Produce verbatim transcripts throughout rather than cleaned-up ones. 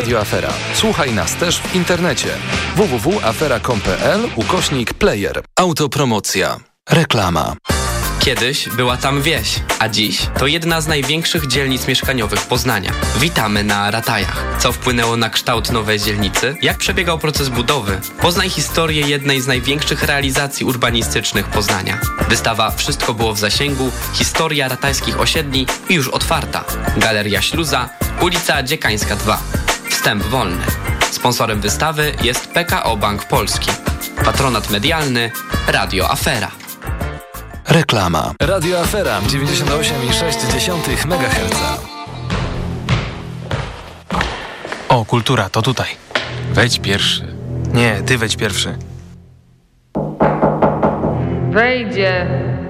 Radio Afera. Słuchaj nas też w internecie w w w kropka afera kropka com kropka p l ukośnik player. Autopromocja. Reklama. Kiedyś była tam wieś, a dziś to jedna z największych dzielnic mieszkaniowych Poznania. Witamy na Ratajach. Co wpłynęło na kształt nowej dzielnicy? Jak przebiegał proces budowy? Poznaj historię jednej z największych realizacji urbanistycznych Poznania. Wystawa Wszystko było w zasięgu, historia ratajskich osiedli i już otwarta. Galeria Śluza, ulica Dziekańska dwa. Wstęp wolny. Sponsorem wystawy jest P K O Bank Polski. Patronat medialny Radio Afera. Reklama. Radio Afera dziewięćdziesiąt osiem i sześć dziesiątych megaherca. O, kultura, to tutaj. Wejdź pierwszy. Nie, ty wejdź pierwszy. Wejdzie.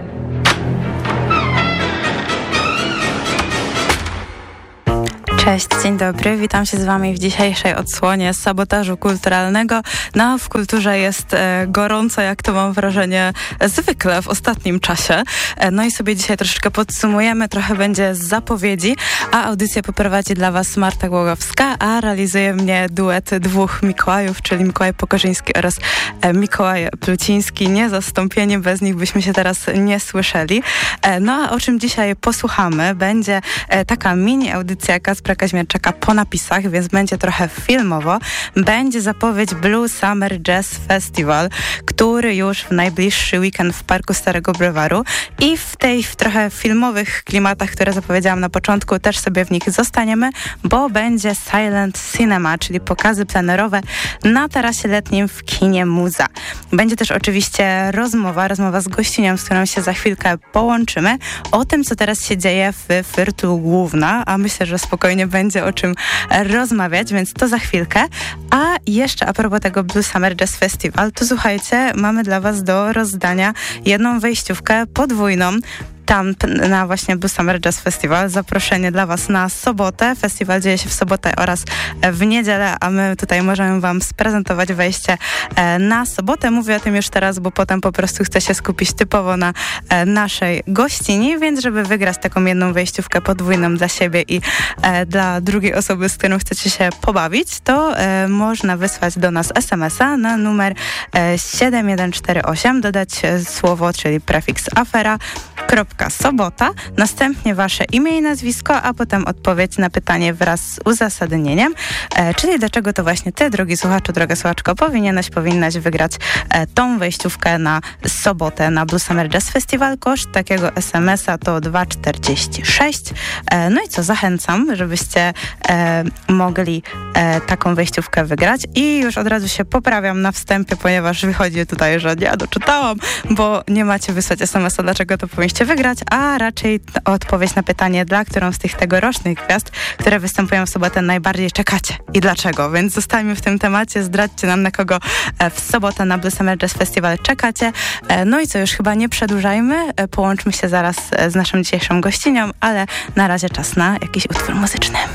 Cześć, dzień dobry, witam się z Wami w dzisiejszej odsłonie sabotażu kulturalnego. No, w kulturze jest e, gorąco, jak to mam wrażenie, zwykle w ostatnim czasie. E, no i sobie dzisiaj troszeczkę podsumujemy, trochę będzie z zapowiedzi, a audycję poprowadzi dla Was Marta Głogowska, a realizuje mnie duet dwóch Mikołajów, czyli Mikołaj Pokorzyński oraz e, Mikołaj Pluciński. Niezastąpieni, bez nich byśmy się teraz nie słyszeli. E, no a o czym dzisiaj posłuchamy? Będzie e, taka mini audycja Kacpra Kaźmierczaka po napisach, więc będzie trochę filmowo. Będzie zapowiedź Blue Summer Jazz Festival, który już w najbliższy weekend w Parku Starego Browaru i w tej w trochę filmowych klimatach, które zapowiedziałam na początku, też sobie w nich zostaniemy, bo będzie Silent Cinema, czyli pokazy plenerowe na tarasie letnim w kinie Muza. Będzie też oczywiście rozmowa, rozmowa z gościnią, z którą się za chwilkę połączymy, o tym, co teraz się dzieje w Fyrtlu Główna, a myślę, że spokojnie będzie o czym rozmawiać, więc to za chwilkę. A jeszcze a propos tego Blue Summer Jazz Festival, to słuchajcie, mamy dla Was do rozdania jedną wejściówkę podwójną tam na właśnie Blue Summer Jazz Festival. Zaproszenie dla Was na sobotę. Festiwal dzieje się w sobotę oraz w niedzielę, a my tutaj możemy Wam sprezentować wejście na sobotę. Mówię o tym już teraz, bo potem po prostu chcę się skupić typowo na naszej gościni, więc żeby wygrać taką jedną wejściówkę podwójną dla siebie i dla drugiej osoby, z którą chcecie się pobawić, to można wysłać do nas es em es a na numer siedem jeden cztery osiem, dodać słowo, czyli prefiks afera, sobota, następnie wasze imię i nazwisko, a potem odpowiedź na pytanie wraz z uzasadnieniem, e, czyli dlaczego to właśnie ty, drogi słuchaczu, droga słuchaczko, powinieneś, powinnaś wygrać e, tą wejściówkę na sobotę na Blue Summer Jazz Festival. Koszt takiego es em es a to dwa czterdzieści sześć. E, no i co, zachęcam, żebyście e, mogli e, taką wejściówkę wygrać i już od razu się poprawiam na wstępie, ponieważ wychodzi tutaj, że nie doczytałam, bo nie macie wysłać es em es a, dlaczego to powinniście wygrać, a raczej odpowiedź na pytanie, dla którą z tych tegorocznych gwiazd, które występują w sobotę, najbardziej czekacie i dlaczego. Więc zostańmy w tym temacie, zdradźcie nam, na kogo w sobotę na Blue Summer Jazz Festival czekacie. No i co, już chyba nie przedłużajmy, połączmy się zaraz z naszą dzisiejszą gościnią, ale na razie czas na jakiś utwór muzyczny.